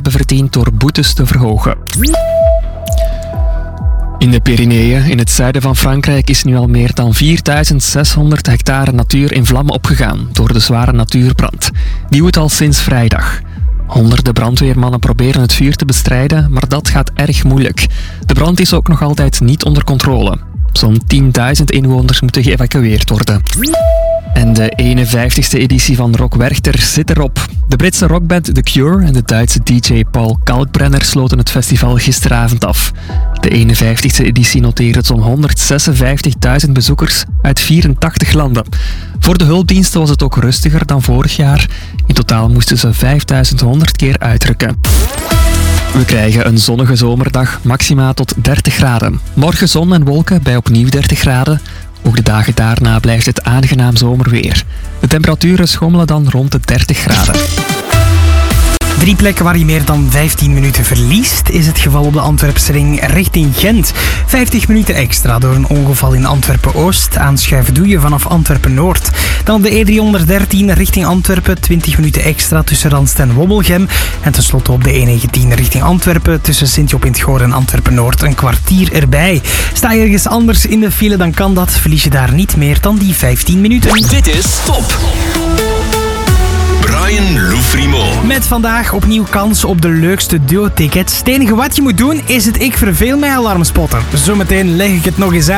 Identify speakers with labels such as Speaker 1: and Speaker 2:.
Speaker 1: hebben verdiend door boetes te verhogen. In de Pyreneeën, in het zuiden van Frankrijk, is nu al meer dan 4600 hectare natuur in vlammen opgegaan door de zware natuurbrand. Die woedt al sinds vrijdag. Honderden brandweermannen proberen het vuur te bestrijden, maar dat gaat erg moeilijk. De brand is ook nog altijd niet onder controle. Zo'n 10.000 inwoners moeten geëvacueerd worden. En de 51ste editie van Rock Werchter zit erop. De Britse rockband The Cure en de Duitse DJ Paul Kalkbrenner sloten het festival gisteravond af. De 51ste editie noteerde zo'n 156.000 bezoekers uit 84 landen. Voor de hulpdiensten was het ook rustiger dan vorig jaar. In totaal moesten ze 5100 keer uitrukken. We krijgen een zonnige zomerdag, maxima tot 30 graden. Morgen zon en wolken bij opnieuw 30 graden. Ook de dagen daarna blijft het aangenaam zomerweer. De temperaturen schommelen dan rond de 30 graden.
Speaker 2: 3 plekken waar je meer dan 15 minuten verliest, is het geval op de Antwerpsring richting Gent. 50 minuten extra door een ongeval in Antwerpen-Oost. Aanschuiven doe je vanaf Antwerpen-Noord. Dan op de E313 richting Antwerpen, 20 minuten extra tussen Randst en Wobbelgem. En tenslotte op de E19 richting Antwerpen, tussen Sint-Job in het Goor en Antwerpen-Noord, een kwartier erbij. Sta je ergens anders in de file, dan kan dat. Verlies je daar niet meer dan die 15 minuten.
Speaker 3: Dit is Top. Brian Loufrimo.
Speaker 2: Met vandaag opnieuw kans op de leukste duo-tickets. Het enige wat je moet doen is het Ik Verveel Mij alarm spotten. Zometeen leg ik het nog eens uit.